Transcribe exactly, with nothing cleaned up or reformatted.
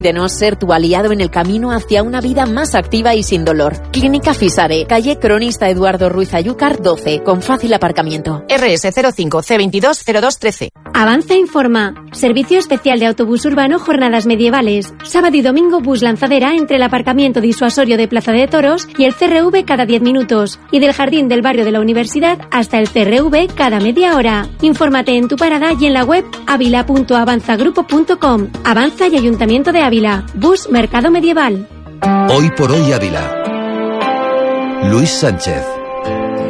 de no ser tu aliado en el camino hacia una vida más activa y sin dolor. Clínica Fisare, calle Cronista Eduardo Ruiz Ayúcar doce, con fácil aparcamiento. R S cero cinco C veintidós cero dos trece. Avanza informa. Servicio especial de autobús urbano Jornadas Medievales. Sábado y domingo bus lanzadera entre el aparcamiento disuasorio de Plaza de Toros y el C R V cada diez minutos. Y del jardín del barrio de la Universidad hasta el C R V cada media hora. Infórmate en tu parada y en la web avila punto avanzagrupo punto com. Avanza y Ayuntamiento de Ávila. Bus Mercado Medieval. Hoy por hoy Ávila. Luis Sánchez.